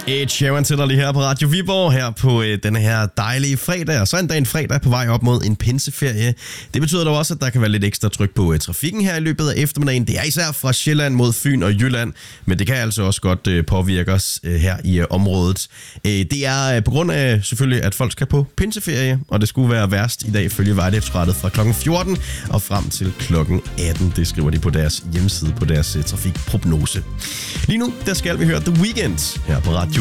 Ed Sheeran til dig lige her på Radio Viborg, her på denne her dejlige fredag, og så en dag en fredag på vej op mod en pinseferie. Det betyder dog også, at der kan være lidt ekstra tryk på trafikken her i løbet af eftermiddagen. Det er især fra Sjælland mod Fyn og Jylland, men det kan altså også godt påvirke os her i området. Det er på grund af selvfølgelig, at folk skal på pinseferie, og det skulle være værst i dag ifølge Vejdirektoratet fra kl. 14 og frem til kl. 18. Det skriver de på deres hjemmeside, på deres trafikprognose. Lige nu, der skal vi høre The Weeknd her på Radio